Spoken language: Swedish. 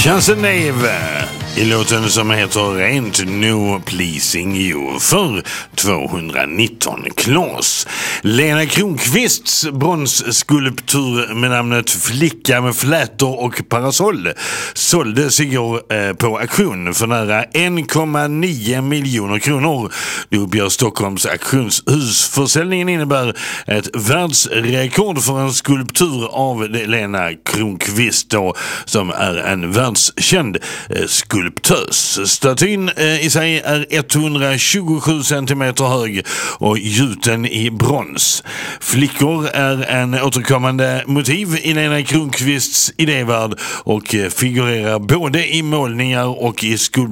Chance Neve i låten som heter Ain't No Pleasing You för 219 Klas. Lena Kronqvists bronsskulptur med namnet Flicka med flätor och parasoll såldes igår på auktion för nära 1,9 miljoner kronor. Det uppger Stockholms auktionshus. Försäljningen innebär ett världsrekord för en skulptur av Lena Kronqvist då, som är en världskänd skulptös. Statyn i sig är 127 cm hög och gjuten i brons. Flickor är en återkommande motiv i Lena Kronqvists idévärld och figurerar både i målningar och i skulpturer